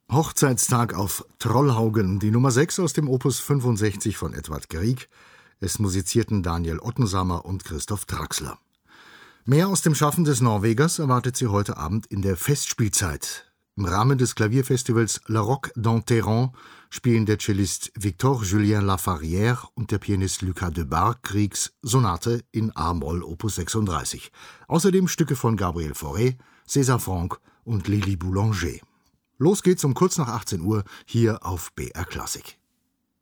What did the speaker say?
Hochzeitstag auf Trollhaugen, die Nummer 6 aus dem Opus 65 von Edvard Grieg. Es musizierten Daniel Ottensamer und Christoph Draxler. Mehr aus dem Schaffen des Norwegers erwartet Sie heute Abend in der Festspielzeit. Im Rahmen des Klavierfestivals La Roque d'Enterrand spielen der Cellist Victor-Julien Lafarrière und der Pianist Lucas Debargue Griegs Sonate in A-Moll Opus 36. Außerdem Stücke von Gabriel Fauré, César Franck und Lili Boulanger. Los geht's um kurz nach 18 Uhr hier auf BR Klassik.